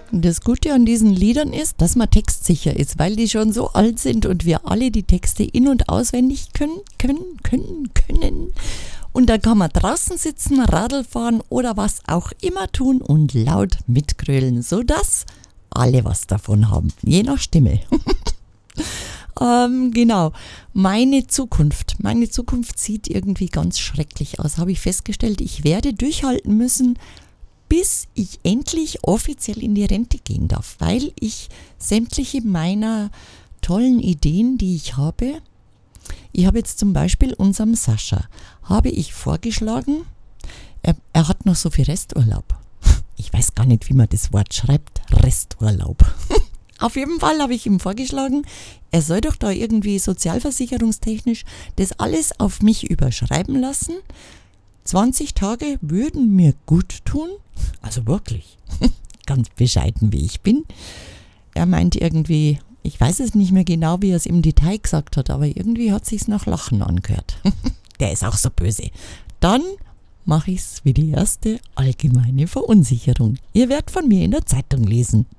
Das Gute an diesen Liedern ist, dass man textsicher ist, weil die schon so alt sind und wir alle die Texte in- und auswendig können. Und da kann man draußen sitzen, Radl fahren oder was auch immer tun und laut mitgrölen, sodass alle was davon haben, je nach Stimme. Genau, meine Zukunft sieht irgendwie ganz schrecklich aus, habe ich festgestellt. Ich werde durchhalten müssen, bis ich endlich offiziell in die Rente gehen darf, weil ich sämtliche meiner tollen Ideen, die ich habe jetzt zum Beispiel unserem Sascha, habe ich vorgeschlagen, er hat noch so viel Resturlaub. Ich weiß gar nicht, wie man das Wort schreibt, Resturlaub. Auf jeden Fall habe ich ihm vorgeschlagen, er soll doch da irgendwie sozialversicherungstechnisch das alles auf mich überschreiben lassen. 20 Tage würden mir gut tun, also wirklich, ganz bescheiden wie ich bin. Er meint irgendwie, ich weiß es nicht mehr genau, wie er es im Detail gesagt hat, aber irgendwie hat es sich nach Lachen angehört. Der ist auch so böse. Dann mache ich es wie die erste allgemeine Verunsicherung. Ihr werdet von mir in der Zeitung lesen.